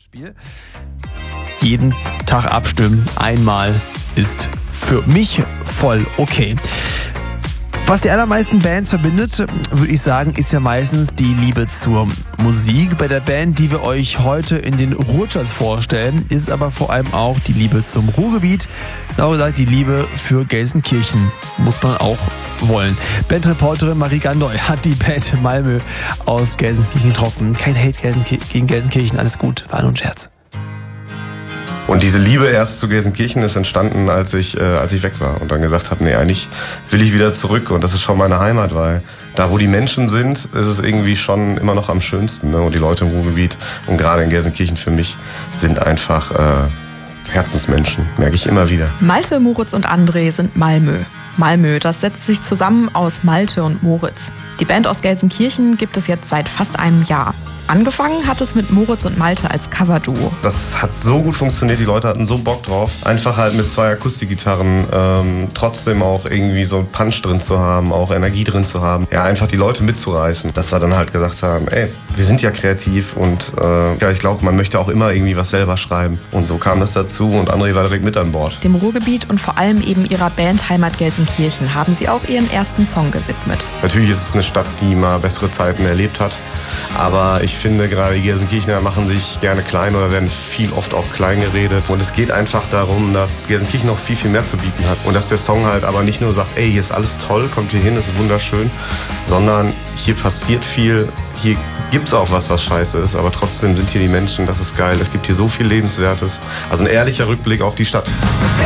Spiel. Jeden Tag abstimmen, einmal ist für mich voll okay. Was die allermeisten Bands verbindet, würde ich sagen, ist ja meistens die Liebe zur Musik. Bei der Band, die wir euch heute in den Ruhrcharts vorstellen, ist aber vor allem auch die Liebe zum Ruhrgebiet. Genauer gesagt, die Liebe für Gelsenkirchen muss man auch wollen. Bandreporterin Marie Gandoy hat die Band Malmö aus Gelsenkirchen getroffen. Kein Hate gegen Gelsenkirchen, alles gut, war nur ein Scherz. Und diese Liebe erst zu Gelsenkirchen ist entstanden, als ich weg war und dann gesagt habe, nee, eigentlich will ich wieder zurück und das ist schon meine Heimat, weil da, wo die Menschen sind, ist es irgendwie schon immer noch am schönsten, ne? Und die Leute im Ruhrgebiet und gerade in Gelsenkirchen für mich sind einfach Herzensmenschen, merke ich immer wieder. Malte, Moritz und André sind Malmö. Malmö, das setzt sich zusammen aus Malte und Moritz. Die Band aus Gelsenkirchen gibt es jetzt seit fast einem Jahr. Angefangen hat es mit Moritz und Malte als Coverduo. Das hat so gut funktioniert, die Leute hatten so Bock drauf. Einfach halt mit 2 Akustikgitarren trotzdem auch irgendwie so Punch drin zu haben, auch Energie drin zu haben. Ja, einfach die Leute mitzureißen. Dass wir dann halt gesagt haben, ey, wir sind ja kreativ und ja, ich glaube, man möchte auch immer irgendwie was selber schreiben. Und so kam das dazu und André war direkt mit an Bord. Dem Ruhrgebiet und vor allem eben ihrer Bandheimat Gelsenkirchen haben sie auch ihren ersten Song gewidmet. Natürlich ist es eine Stadt, die mal bessere Zeiten erlebt hat. Aber ich finde, gerade die Gelsenkirchener machen sich gerne klein oder werden oft auch klein geredet. Und es geht einfach darum, dass Gelsenkirchen noch viel, viel mehr zu bieten hat. Und dass der Song halt aber nicht nur sagt, ey, hier ist alles toll, kommt hier hin, ist wunderschön, sondern hier passiert viel, hier gibt's auch was scheiße ist, aber trotzdem sind hier die Menschen, das ist geil. Es gibt hier so viel Lebenswertes. Also ein ehrlicher Rückblick auf die Stadt.